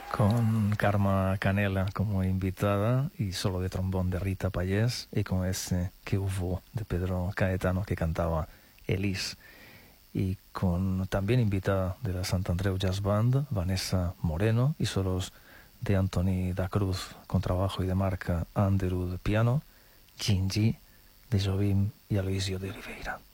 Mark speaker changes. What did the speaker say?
Speaker 1: con Karma Canela como invitada y solo de trombón de Rita Payés y con ese que hubo de Pedro Caetano que cantaba Elis, y con también invitada de la Santandreu Jazz Band Vanessa Moreno y solos de Anthony da Cruz con trabajo y de marca Anderud piano, Gingy de Jobim y Aloisio de Oliveira.